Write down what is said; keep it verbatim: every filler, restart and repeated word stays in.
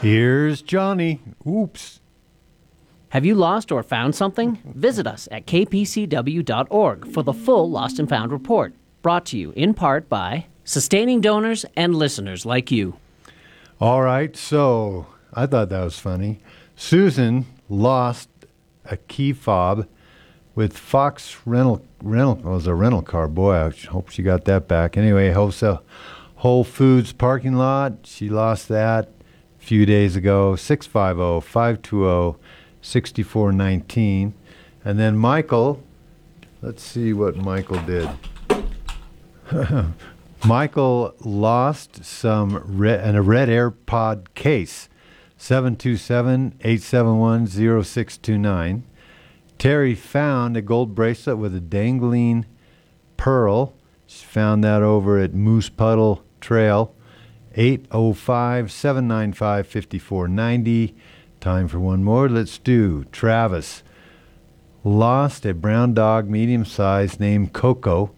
Here's Johnny. Oops. Have you lost or found something? Visit us at k p c w dot org for the full Lost and Found report, brought to you in part by sustaining donors and listeners like you. All right, so I thought that was funny. Susan lost a key fob with Fox rental rental. It was a rental car. Boy, I hope she got that back. Anyway, wholesale Whole Foods parking lot. She lost that a few days ago. six five zero, five two zero, six four one nine. And then Michael, let's see what Michael did. Michael lost some red, and a red AirPod case. seven two seven, eight seven one, zero six two nine. Terry found a gold bracelet with a dangling pearl. She found that over at Moose Puddle Trail. eight oh five, seven nine five, five four nine zero. Time for one more. Let's do Travis. Lost a brown dog, medium size, named Coco.